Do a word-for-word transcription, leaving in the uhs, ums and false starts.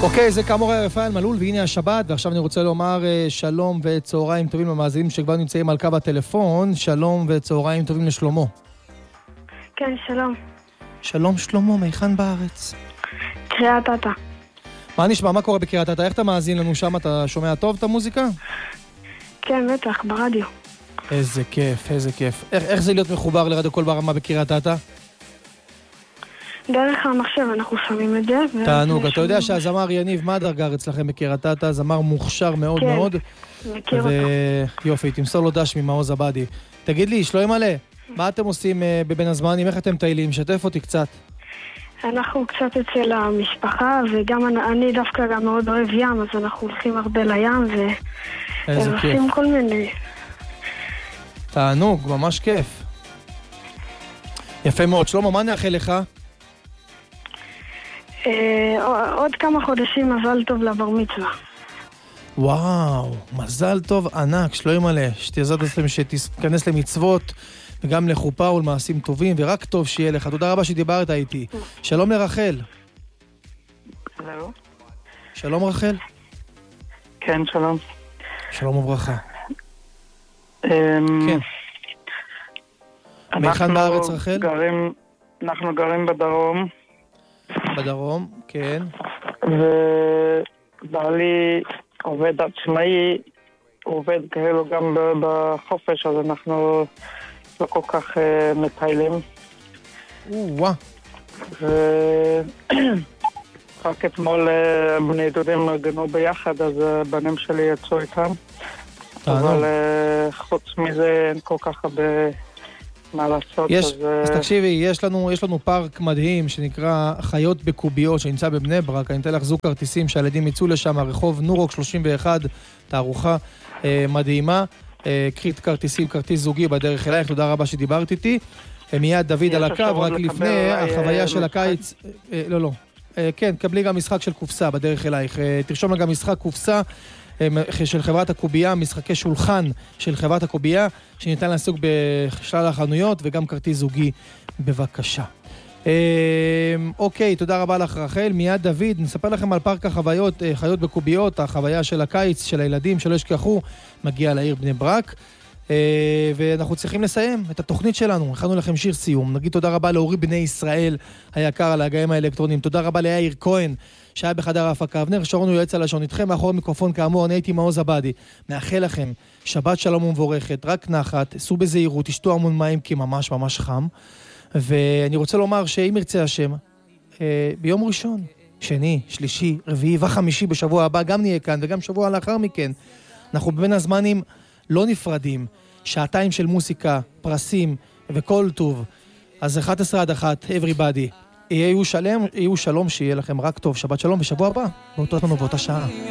אוקיי, זה כאמור רפאל מלול, והנה השבת, ועכשיו אני רוצה לומר שלום וצהריים טובים למאזינים שכבר נמצאים על קו הטלפון. שלום וצהריים טובים לשלמה. כן, שלום. שלום שלמה, מיכן בארץ? קריית אתא. מה נשמע? מה קורה בקריית אתא? איך אתה מאזין לנו שם? אתה שומע טוב את המוזיקה? כן, בטח, ברדיו. איזה כיף, איזה כיף. איך, איך זה להיות מחובר לרדיו קול ברמה בקריית אתא? דרך המחשב אנחנו שומעים את זה. תענוג, אתה יודע שהזמר יניב מדר גר אצלכם בקריית אתא, זמר מוכשר מאוד כן, מאוד. מכיר ו... אותו. יופי, תמסור לו דש ממעוז עבדי. תגיד לי, שלום מלא, מה אתם עושים uh, בבין הזמנים? איך אתם טיילים? שתף אותי קצת. אנחנו קצת אצל המשפחה, וגם אני, אני דווקא גם מאוד אוהב ים, אז אנחנו הולכים הרבה לים, ו... איזה כיף. ועושים כל מיני. תענוג, ממש כיף. יפה מאוד. שלמה, מה נאחל לך? אה, עוד כמה חודשים מזל טוב לבר מצווה. וואו, מזל טוב ענק, שלום מלא, שתעזרת לכם שתיכנס למצוות וגם לחופה ולמעשים טובים, ורק טוב שיהיה לך. תודה רבה שדיברת איתי. שלום לרחל. הלו? שלום רחל. כן, שלום. שלום וברכה. כן. מהיכן בארץ רחל? גרים, אנחנו גרים בדרום. בדרום, כן. ובעלי עובד עצמאי, הוא עובד כאילו גם בחופש, אז אנחנו לא כל כך uh, מטיילים. וואה. ורק אתמול uh, בני דודים ארגנו ביחד, אז הבנים שלי יצאו איתם. אבל uh, חוץ מזה אין כל כך הרבה מה לעשות. יש, אז, אז תקשיבי, יש לנו, יש לנו פארק מדהים שנקרא חיות בקוביות, שנמצא בבני ברק. אני אתן לך זוג כרטיסים שהילדים יצאו לשם, הרחוב נורוק שלושים ואחת, תערוכה אה, מדהימה. אה, קחי כרטיסים, כרטיס זוגי בדרך אלייך. תודה רבה שדיברת איתי. אה, מיד דוד על הקו, רק לפני החוויה של הקיץ. אה, לא, לא. אה, כן, קבלי גם משחק של קופסה בדרך אלייך. אה, תרשום גם משחק קופסה של חברת הקובייה, משחקי שולחן של חברת הקובייה, שניתן לעסוק בשלל החנויות, וגם כרטיס זוגי, בבקשה. אוקיי, תודה רבה לך רחל. מיד דוד, נספר לכם על פארק החוויות, חיות בקוביות, החוויה של הקיץ, של הילדים, שלא ישכחו, מגיע לעיר בני ברק. ואנחנו צריכים לסיים את התוכנית שלנו. הכנו לכם שיר סיום. נגיד תודה רבה לאורי בני ישראל היקר על ההגאים האלקטרונים. תודה רבה ליאיר כהן שהיה בחדר ההפקה. אבנר שרון הוא יועץ הלשון. איתכם מאחורי המיקרופון כאמור, אני הייתי מעוז עבדי. מאחל לכם שבת שלום ומבורכת, רק נחת, סעו בזהירות, תשתו המון מים כי ממש ממש חם. ואני רוצה לומר שאם ירצה השם, ביום ראשון, שני, שלישי, רביעי וחמישי בשבוע הבא גם נהיה כאן, וגם שבוע לאחר מכן. אנחנו בין הזמנים לא נפרדים, שעתיים של מוסיקה, פרסים וכל טוב. אז אחת עשרה עד אחת, everybody. יהיו שלום, יהיו שלום, שיהיה לכם רק טוב. שבת שלום בשבוע הבא, באותו זמן ובאותה שעה.